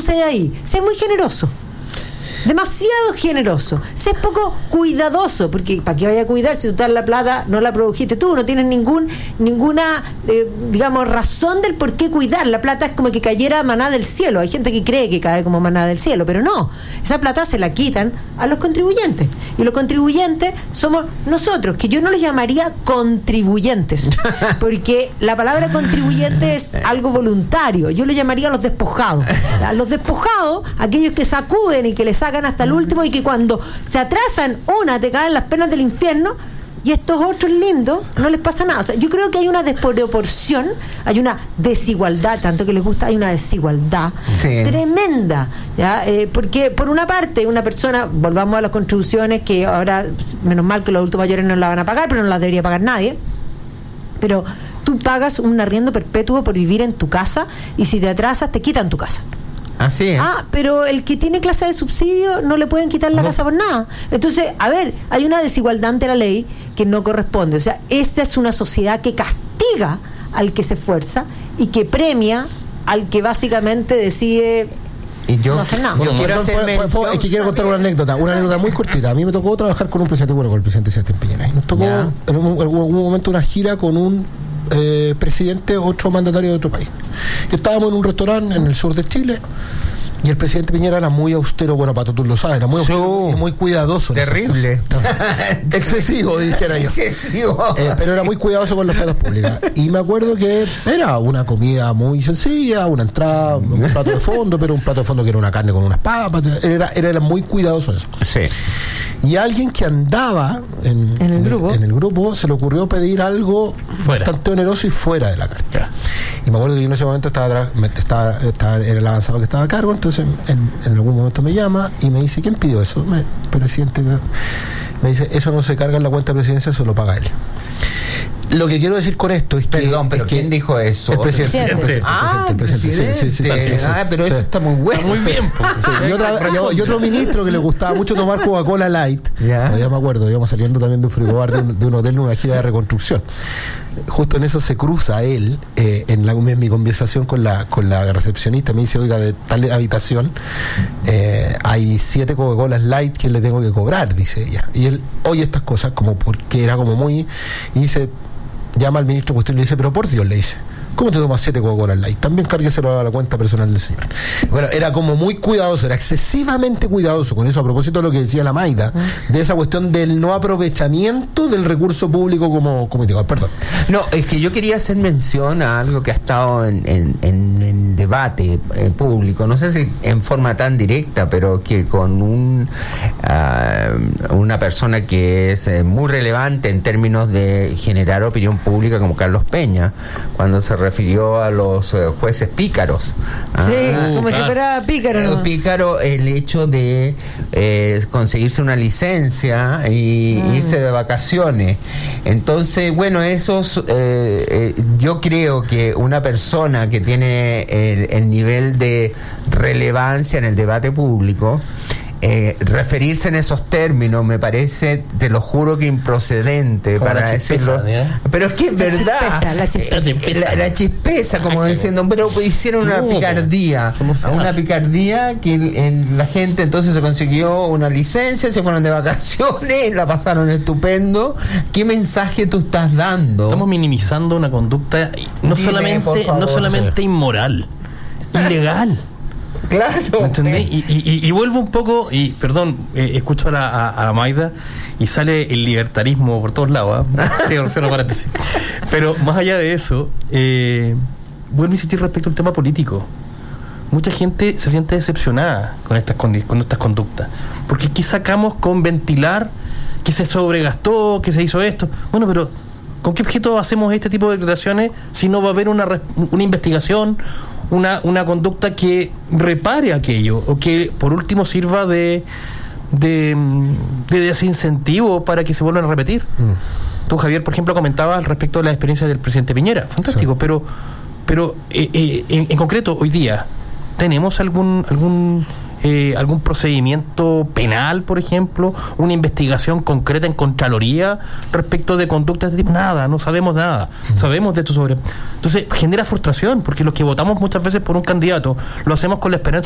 usáis ahí? Sé muy generoso. Demasiado generoso. Sé poco cuidadoso, porque ¿para qué vaya a cuidar si total la plata no la produjiste tú? No tienes ninguna digamos, razón del por qué cuidar. La plata es como que cayera maná del cielo. Hay gente que cree que cae como maná del cielo, pero no. Esa plata se la quitan a los contribuyentes. Y los contribuyentes somos nosotros, que yo no los llamaría contribuyentes, porque la palabra contribuyente es algo voluntario. Yo le llamaría los despojados. A los despojados, aquellos que sacuden y que le sacan hasta el último, y que cuando se atrasan te caen las penas del infierno, y estos otros lindos no les pasa nada. O sea, yo creo que hay una desproporción, hay una desigualdad, tanto que les gusta, hay una desigualdad tremenda, ¿ya? Porque por una parte una persona, volvamos a las contribuciones, que ahora menos mal que los adultos mayores no la van a pagar, pero no la debería pagar nadie, pero tú pagas un arriendo perpetuo por vivir en tu casa, y si te atrasas te quitan tu casa. Así es. Pero el que tiene clase de subsidio no le pueden quitar la casa por nada. Entonces, a ver, hay una desigualdad ante la ley que no corresponde. O sea, esta es una sociedad que castiga al que se esfuerza y que premia al que básicamente decide no hacer nada. Yo quiero es que quiero contar una anécdota muy cortita. A mí me tocó trabajar con un presidente, con el presidente Sebastián Piñera, y nos tocó en un momento una gira con un presidente, otro mandatario de otro país. Estábamos en un restaurante en el sur de Chile, y el presidente Piñera era muy austero, bueno, Pato, tú lo sabes, era muy cuidadoso. Terrible. Excesivo, dijera yo. Excesivo. Pero era muy cuidadoso con las platas públicas. Y me acuerdo que era una comida muy sencilla, una entrada, un plato de fondo, pero un plato de fondo que era una carne con unas papas. Era muy cuidadoso eso. Sí. Y a alguien que andaba en el grupo se le ocurrió pedir algo bastante oneroso y fuera de la carta. Y me acuerdo que yo en ese momento era el avanzado que estaba a cargo, entonces en algún momento me llama y me dice: ¿quién pidió eso? Presidente, me dice: eso no se carga en la cuenta de presidencia, eso lo paga él. Lo que quiero decir con esto es que... Perdón, pero ¿quién dijo eso? El presidente. El presidente. Sí. Pero eso está muy bueno. Muy bien. Y otro ministro que le gustaba mucho tomar Coca-Cola Light. Ya me acuerdo, íbamos saliendo también de un frigobar de un hotel en una gira de reconstrucción. Justo en eso se cruza él, en mi conversación con la recepcionista. Me dice: oiga, de tal habitación hay 7 Coca-Colas Light que le tengo que cobrar, dice ella. Y él oye estas cosas como porque era como muy... Y dice, llama al ministro cuestión y le dice: pero por Dios, le dice, ¿cómo te tomas 7 Coca-Cola Light? También cárgueselo a la cuenta personal del señor. Bueno, era como muy cuidadoso, era excesivamente cuidadoso con eso, a propósito de lo que decía la Maida, de esa cuestión del no aprovechamiento del recurso público como indicador. Perdón. No, es que yo quería hacer mención a algo que ha estado en debate público, no sé si en forma tan directa, pero que con una persona que es muy relevante en términos de generar opinión pública, como Carlos Peña, cuando se refirió a los jueces pícaros. Como si fuera pícaro, ¿no? Pícaro el hecho de conseguirse una licencia y irse de vacaciones. Entonces, bueno, esos yo creo que una persona que tiene el nivel de relevancia en el debate público, referirse en esos términos me parece, te lo juro, que improcedente para decirlo. Pero es que es verdad, la chispeza, como diciendo, pero hicieron una picardía que la gente entonces se consiguió una licencia, se fueron de vacaciones, la pasaron estupendo. ¿Qué mensaje tú estás dando? Estamos minimizando una conducta no solamente inmoral, ilegal. Claro. ¿Me entendés? Y vuelvo un poco, y perdón, escucho a la Maida y sale el libertarismo por todos lados, cierro paréntesis. Pero más allá de eso, vuelvo a insistir respecto al tema político. Mucha gente se siente decepcionada con estas conductas, porque ¿qué sacamos con ventilar que se sobregastó, que se hizo esto? Bueno, pero ¿con qué objeto hacemos este tipo de declaraciones si no va a haber una investigación, una conducta que repare aquello, o que por último sirva de desincentivo para que se vuelvan a repetir? Tú, Javier, por ejemplo, comentabas al respecto de la experiencia del presidente Piñera. Fantástico, sí. Pero en concreto, hoy día, ¿tenemos algún procedimiento penal, por ejemplo, una investigación concreta en Contraloría respecto de conductas de este tipo? Nada, no sabemos nada. Sabemos de esto Entonces genera frustración, porque los que votamos muchas veces por un candidato lo hacemos con la esperanza